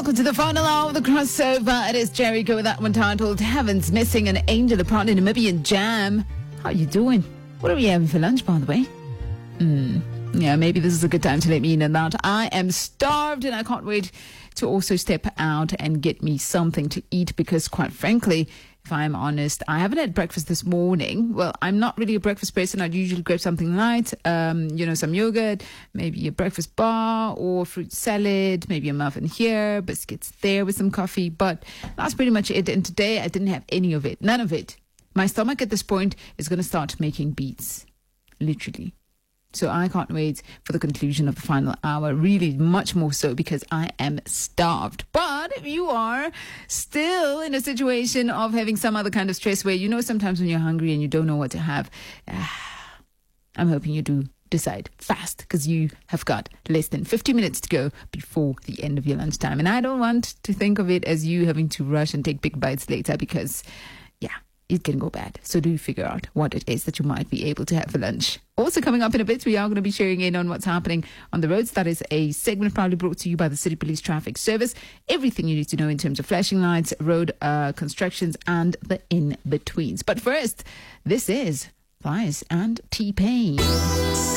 welcome to the final hour of the crossover. It is Jericho with that one titled Heaven's Missing an Angel, a proud Namibian jam. How you doing? What are we having for lunch, by the way? Yeah, maybe this is a good time to let me know that I am starved and I can't wait to also step out and get me something to eat because, quite frankly, if I'm honest, I haven't had breakfast this morning. Well, I'm not really a breakfast person. I'd usually grab something light, some yogurt, maybe a breakfast bar or fruit salad, maybe a muffin here, biscuits there with some coffee. But that's pretty much it. And today I didn't have any of it, none of it. My stomach at this point is going to start making beats, literally. So I can't wait for the conclusion of the final hour, really much more so because I am starved. But if you are still in a situation of having some other kind of stress where, sometimes when you're hungry and you don't know what to have, I'm hoping you do decide fast because you have got less than 50 minutes to go before the end of your lunchtime. And I don't want to think of it as you having to rush and take big bites later because, it can go bad. So do figure out what it is that you might be able to have for lunch. Also coming up in a bit, we are going to be sharing in on what's happening on the roads. That is a segment proudly brought to you by the City Police Traffic Service. Everything you need to know in terms of flashing lights, road constructions, and the in-betweens. But first, this is Thighs and T-Pain.